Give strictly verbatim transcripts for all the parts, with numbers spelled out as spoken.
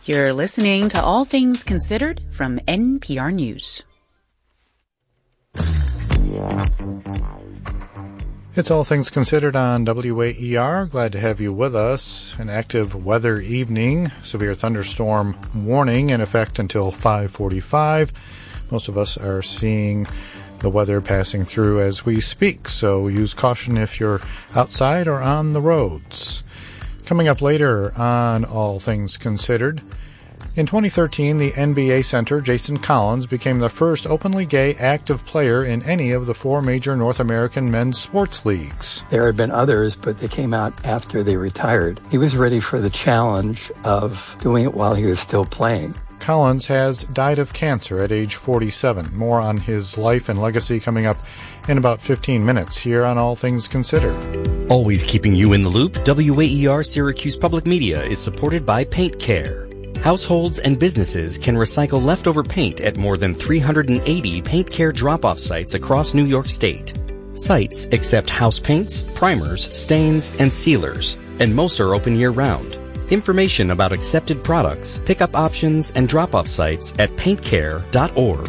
You're listening to All Things Considered from N P R News. It's All Things Considered on W A E R. Glad to have you with us. An active weather evening. Severe thunderstorm warning in effect until five forty-five. Most of us are seeing the weather passing through as we speak, so use caution if you're outside or on the roads. Coming up later on All Things Considered, in twenty thirteen, the N B A center Jason Collins became the first openly gay active player in any of the four major North American men's sports leagues. There had been others, but they came out after they retired. He was ready for the challenge of doing it while he was still playing. Collins has died of cancer at age forty-seven. More on his life and legacy coming up in about fifteen minutes here on All Things Considered. Always keeping you in the loop, W A E R Syracuse Public Media is supported by Paint Care. Households and businesses can recycle leftover paint at more than three hundred eighty Paint Care drop-off sites across New York State. Sites accept house paints, primers, stains, and sealers, and most are open year-round. Information about accepted products, pickup options, and drop-off sites at paint care dot org.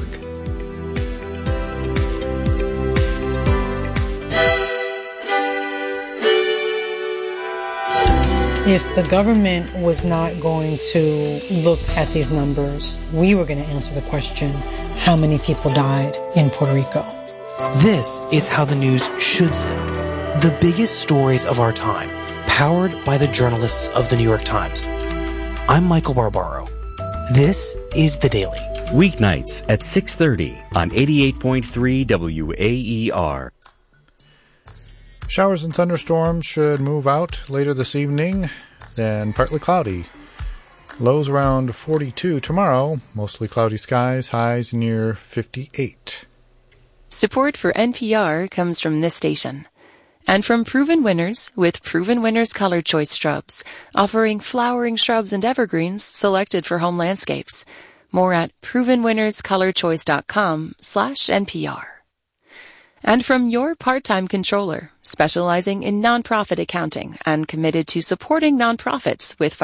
If the government was not going to look at these numbers, we were going to answer the question, how many people died in Puerto Rico? This is how the news should sound. The biggest stories of our time, powered by the journalists of the New York Times. I'm Michael Barbaro. This is The Daily. Weeknights at six thirty on eighty-eight point three W A E R. Showers and thunderstorms should move out later this evening, then partly cloudy. Lows around forty-two tomorrow, mostly cloudy skies, highs near fifty-eight. Support for N P R comes from this station. And from Proven Winners with Proven Winners Color Choice Shrubs, offering flowering shrubs and evergreens selected for home landscapes. More at proven winners color choice dot com slash N P R. And from your part-time controller, specializing in nonprofit accounting and committed to supporting nonprofits with